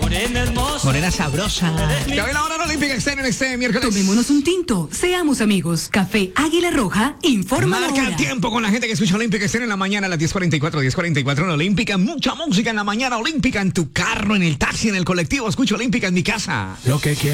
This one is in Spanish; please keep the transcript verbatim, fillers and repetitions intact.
Morena hermosa. Morena sabrosa. Ya ve la hora olímpica exterior en este miércoles. Tomémonos un tinto, seamos amigos. Café Águila Roja, informa la Marca hora. el tiempo con la gente que escucha Olímpica Estéreo en la mañana a las diez cuarenta y cuatro, diez cuarenta y cuatro en Olímpica. Mucha música en la mañana Olímpica, en tu carro, en el taxi, en el colectivo. Escucha Olímpica en mi casa. Lo que quiero.